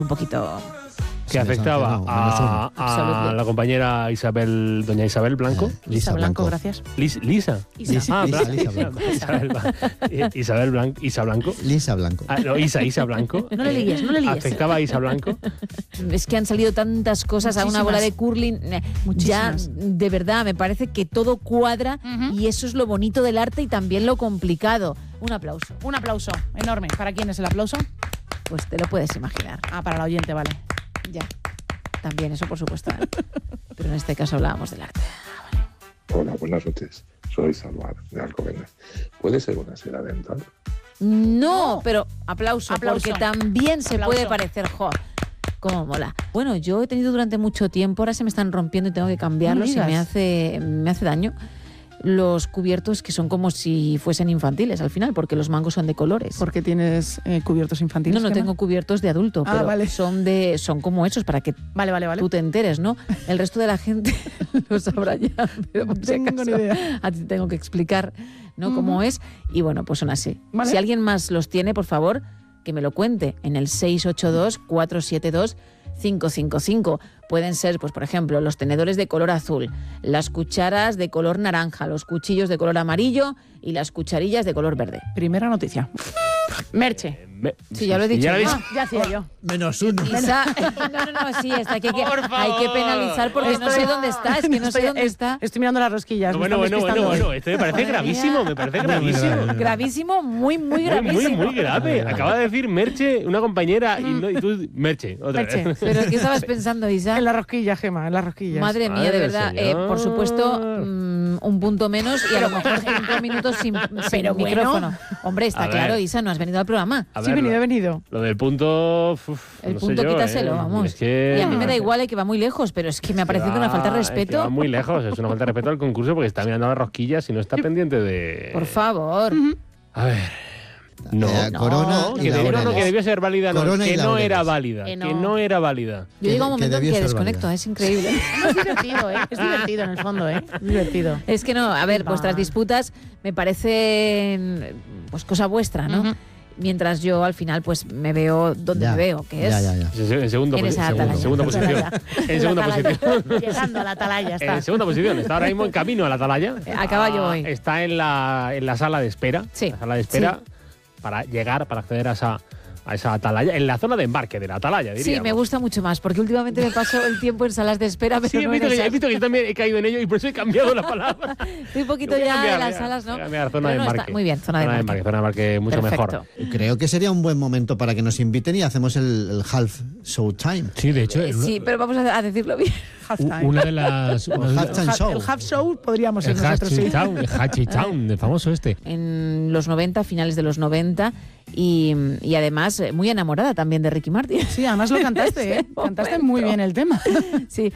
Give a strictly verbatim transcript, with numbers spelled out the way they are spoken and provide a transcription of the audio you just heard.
un poquito... Que afectaba no, a, a la compañera Isabel, doña Isabel Blanco. Eh, Lisa Blanco, Blanco. gracias. Lis, Lisa. Isa. Ah, Lisa, Blanco. Lisa Blanco. Isabel, Blan- Isabel Blanco. Isa Blanco. Lisa Blanco. Ah, no, Isa, Isa Blanco. No le líes, no le líes. Afectaba a Isa Blanco. Es que han salido tantas cosas a una Muchísimas. bola de curling. Eh, Ya, Muchísimas. de verdad, me parece que todo cuadra Ujú. y eso es lo bonito del arte y también lo complicado. Un aplauso. Un aplauso enorme. ¿Para quién es el aplauso? Pues te lo puedes imaginar. Ah, para el oyente, vale. Ya. También, eso por supuesto. ¿eh? Pero en este caso hablábamos del arte. Hola, buenas noches. Soy Salvar, de Alcobendas. ¿Puede ser una seda dental? No, No. pero aplauso, Aplauso. porque también se Aplauso. puede parecer, jo, cómo mola. Bueno, yo he tenido durante mucho tiempo, ahora se me están rompiendo y tengo que cambiarlos y digas. me hace, me hace daño. Los cubiertos que son como si fuesen infantiles al final, porque los mangos son de colores. ¿Por qué tienes eh, cubiertos infantiles? No, no Gemma? tengo cubiertos de adulto, Ah, pero vale. son de son como esos para que Vale, vale, vale. tú te enteres, ¿no? El resto de la gente lo sabrá ya, pero por No si tengo acaso, ni idea. a ti te tengo que explicar, ¿no? Cómo Ujú. es. Y bueno, pues son así. Vale. Si alguien más los tiene, por favor, que me lo cuente en el seis ocho dos, cuatro siete dos, cinco cinco cinco. Pueden ser, pues por ejemplo, los tenedores de color azul, las cucharas de color naranja, los cuchillos de color amarillo y las cucharillas de color verde. Primera noticia. Merche. Me- Sí, ya lo he dicho. Ya lo he ¿no? dicho. Ya hacía yo. Menos uno. Isa, no, no, no, sí, está, que hay que, Por hay que favor. penalizar porque no sé dónde está, es que no sé Estoy- dónde es- está. Estoy mirando las rosquillas. No, me bueno, están bueno, bueno, despistando. bueno. Esto me parece Madre gravísimo, mía. me parece Muy gravísimo. grave. Gravísimo, muy, muy Muy, gravísimo. muy, muy grave. Acaba de decir Merche, una compañera, y, no, y tú, Merche, otra Merche. vez. ¿Pero qué estabas pensando, Isa? En la rosquilla, Gema, en las rosquillas. Madre mía, Madre de verdad. Eh, señor. por supuesto, mm, un punto menos y a lo mejor cinco minutos sin, sin Pero bueno. micrófono. Hombre, está A ver. claro, Isa, no has venido al programa. A Sí, he ver, venido, he lo- venido. Lo del punto. uf, El no sé punto yo, quítaselo, ¿eh? vamos. Es que, Y a mí me da igual, eh, que va muy lejos, pero es que me ha parecido una falta de Es que respeto. va muy lejos, es una falta de respeto al concurso porque está mirando las rosquillas y no está pendiente de. Por favor. A ver. No, Eh, no, Corona y que, debió, no, Laureles. que debió ser válida, no, Corona y que no Laureles. era válida, Que no. que no era válida. Yo llego a un que momento en debió que ser desconecto, válida. es increíble. Es divertido, ¿eh? Es divertido en el fondo, ¿eh? Es divertido. Es que no, a ver, Va. vuestras disputas me parecen pues cosa vuestra, ¿no? Ujú. Mientras yo al final pues me veo donde Ya, me veo, que es Ya, ya, ya. En segundo, En posi- esa segundo, atalaya. segunda posición. En segunda La atalaya. posición. Llegando a la atalaya, está. En segunda posición. Está ahora mismo en camino a la atalaya. Eh, a caballo Ah, voy. Está en la, en la sala de espera. Sí, La sala de espera para llegar, para acceder a esa, a esa atalaya. En la zona de embarque de la atalaya, diríamos. Sí, me gusta mucho más, porque últimamente me paso el tiempo en salas de espera, pero Sí, he no visto, en que, he esas. visto que yo también he caído en ello y por eso he cambiado la palabra. Estoy un poquito Voy a ya cambiar, en las voy a- salas, ¿no? voy a cambiar zona de Pero no, está- embarque. muy bien, zona de embarque. Zona de embarque mucho Perfecto. mejor. Creo que sería un buen momento para que nos inviten y hacemos el, el half show time. Sí, de hecho, Eh, sí, pero vamos a, a decirlo bien. Halftime. una de las. O una de- halftime Ha- show. El half show podríamos ir el nosotros, Hatchet sí. Town, el Hatchet Town, el famoso este. En los noventa, finales de los noventa, y, y además eh, muy enamorada también de Ricky Martin. Sí, además lo cantaste, ¿eh? Ese Cantaste momento. muy bien el tema. Sí,